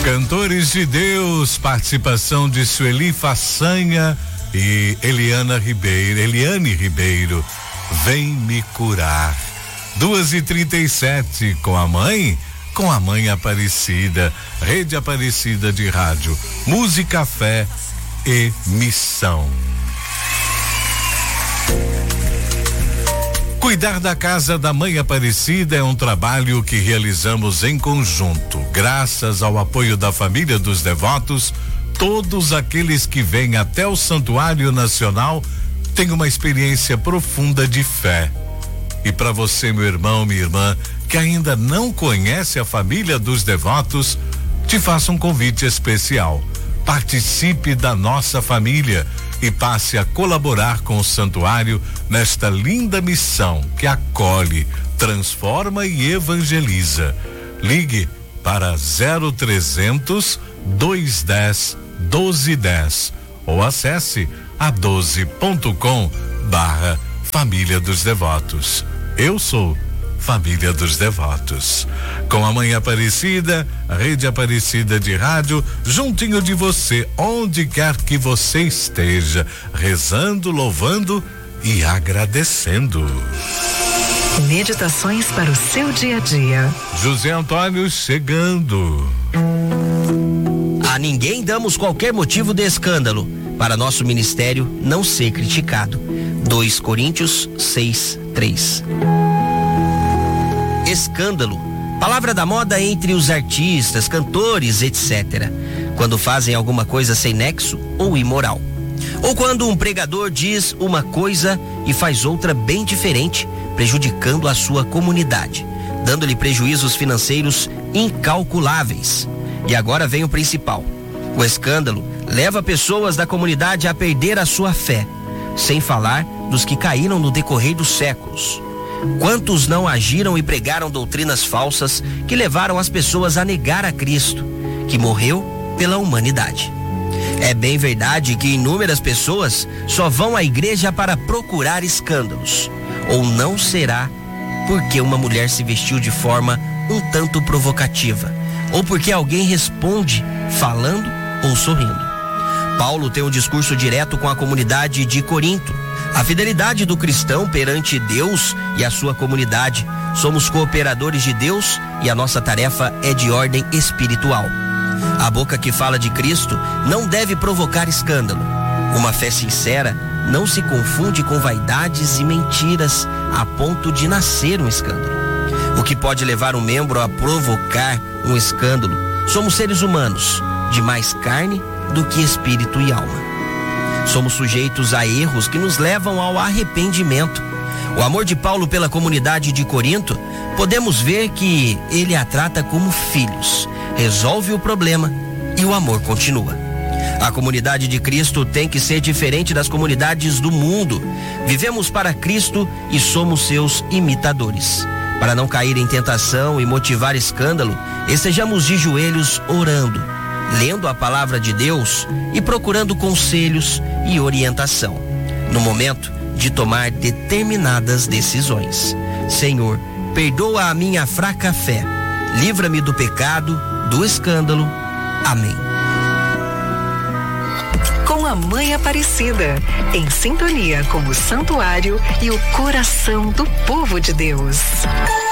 Cantores de Deus, participação de Sueli Façanha e Eliane Ribeiro, Vem Me Curar. 2h37 com a mãe Aparecida, Rede Aparecida de Rádio, Música, Fé e Missão. Cuidar da casa da Mãe Aparecida é um trabalho que realizamos em conjunto. Graças ao apoio da família dos devotos, todos aqueles que vêm até o Santuário Nacional têm uma experiência profunda de fé. E para você, meu irmão, minha irmã, que ainda não conhece a família dos devotos, te faço um convite especial. Participe da nossa família e passe a colaborar com o santuário nesta linda missão que acolhe, transforma e evangeliza. Ligue para 0300 210 1210 ou acesse a12.com/Família dos Devotos. Eu sou Família dos Devotos. Com a Mãe Aparecida, a Rede Aparecida de Rádio, juntinho de você, onde quer que você esteja, rezando, louvando e agradecendo. Meditações para o seu dia a dia. José Antônio chegando. A ninguém damos qualquer motivo de escândalo, para nosso ministério não ser criticado. 2 Coríntios 6:3. Escândalo, palavra da moda entre os artistas, cantores, etc. Quando fazem alguma coisa sem nexo ou imoral. Ou quando um pregador diz uma coisa e faz outra bem diferente, prejudicando a sua comunidade, dando-lhe prejuízos financeiros incalculáveis. E agora vem o principal. O escândalo leva pessoas da comunidade a perder a sua fé, sem falar dos que caíram no decorrer dos séculos. Quantos não agiram e pregaram doutrinas falsas que levaram as pessoas a negar a Cristo, que morreu pela humanidade? É bem verdade que inúmeras pessoas só vão à igreja para procurar escândalos. Ou não será porque uma mulher se vestiu de forma um tanto provocativa, ou porque alguém responde falando ou sorrindo. Paulo tem um discurso direto com a comunidade de Corinto. A fidelidade do cristão perante Deus e a sua comunidade. Somos cooperadores de Deus e a nossa tarefa é de ordem espiritual. A boca que fala de Cristo não deve provocar escândalo. Uma fé sincera não se confunde com vaidades e mentiras a ponto de nascer um escândalo. O que pode levar um membro a provocar um escândalo? Somos seres humanos, de mais carne do que espírito e alma. Somos sujeitos a erros que nos levam ao arrependimento. O amor de Paulo pela comunidade de Corinto, podemos ver que ele a trata como filhos, resolve o problema e o amor continua. A comunidade de Cristo tem que ser diferente das comunidades do mundo. Vivemos para Cristo e somos seus imitadores. Para não cair em tentação e motivar escândalo, estejamos de joelhos orando, lendo a palavra de Deus e procurando conselhos e orientação no momento de tomar determinadas decisões. Senhor, perdoa a minha fraca fé, livra-me do pecado, do escândalo. Amém. Com a Mãe Aparecida, em sintonia com o santuário e o coração do povo de Deus.